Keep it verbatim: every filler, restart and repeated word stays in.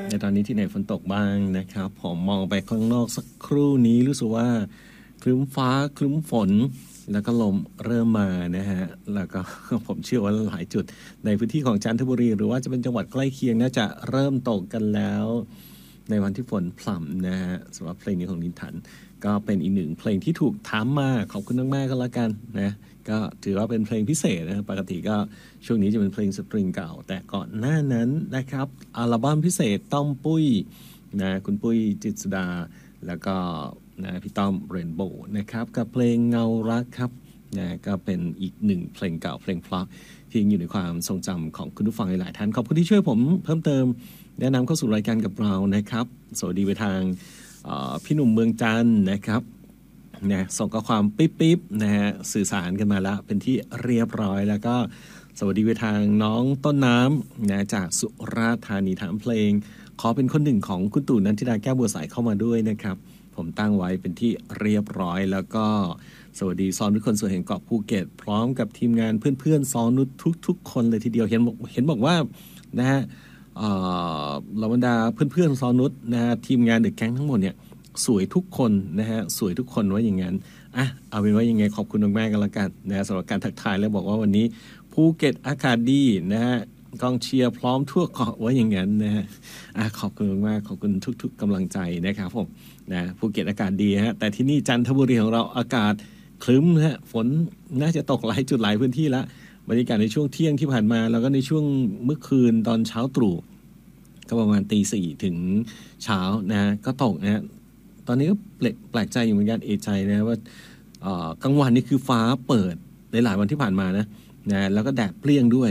ในตอนนี้ที่ไหนฝนตกบ้างนะครับผมมองไปข้างนอกสักครู่นี้รู้สึกว่าครึ้มฟ้าครึ้มฝนแล้วก็ลมเริ่มมานะฮะแล้วก็ ผมเชื่อว่าหลายจุดในพื้นที่ของจันทบุรีหรือว่าจะเป็นจังหวัดใกล้เคียงน่าจะเริ่มตกกันแล้วในวันที่ฝนพร่ำนะฮะสำหรับเพลงนี้ของนิทันก็เป็นอีกหนึ่งเพลงที่ถูกถามมาขอบคุณมากๆก็แล้วกันนะก็ถือว่าเป็นเพลงพิเศษนะปกติก็ช่วงนี้จะเป็นเพลงสตริงเก่าแต่ก่อนหน้านั้นนะครับอัลบั้มพิเศษต้อมปุ้ยนะคุณปุ้ยจิตรสุดาแล้วก็นะพี่ต้อมเรนโบว์นะครับกับเพลงเงารักครับนะก็เป็นอีกหนึ่งเพลงเก่าเพลงเพราะที่อยู่ในความทรงจำของคุณผู้ฟังหลายท่านขอบคุณที่ช่วยผมเพิ่มเติมแนะนำเข้าสู่รายการกับเรานะครับสวัสดีไปทางพี่หนุ่มเมืองจันทร์นะครับนะส่งข้อความปิ๊บๆนะฮะสื่อสารกันมาแล้วเป็นที่เรียบร้อยแล้วก็สวัสดีไปทางน้องต้นน้ำนะจากสุราษฎร์ธานีถามเพลงขอเป็นคนหนึ่งของคุณตู่นันทิดาแก้วบัวสายเข้ามาด้วยนะครับผมตั้งไว้เป็นที่เรียบร้อยแล้วก็สวัสดีซอนนุชคนสวยแห่งเกาะภูเก็ตพร้อมกับทีมงานเพื่อนๆซอนนุชทุกๆคนเลยทีเดียวเห็นบอกเห็นบอกว่านะฮะเหล่าบรรดาเพื่อนๆซอนนุชนะฮะทีมงานเดอะแก๊งทั้งหมดเนี่ยสวยทุกคนนะฮะสวยทุกคนว่าอย่างนั้นอ่ะเอาเป็นว่ายังไงขอบคุณมากๆกันแล้วกันนะสำหรับการทักทายแล้วบอกว่าวันนี้ภูเก็ตอากาศดีนะฮะกองเชียร์พร้อมทั่วเกาะว่าอย่างนั้นนะฮะอ่ะขอบคุณมากขอบคุณทุกๆกำลังใจนะครับผมนะภูเก็ตอากาศดีฮะแต่ที่นี่จันทบุรีของเราอากาศครึ้มฮะฝนน่าจะตกหลายจุดหลายพื้นที่ละบรรยากาศในช่วงเที่ยงที่ผ่านมาแล้วก็ในช่วงเมื่อคืนตอนเช้าตรู่ก็ประมาณตีสี่ถึงเช้านะก็ตกนะตอนนี้ก็แปลกใจอยู่เหมือนกันเอะใจนะว่ากลางวันนี่คือฟ้าเปิดในหลายวันที่ผ่านมานะนะแล้วก็แดดเปรี้ยงด้วย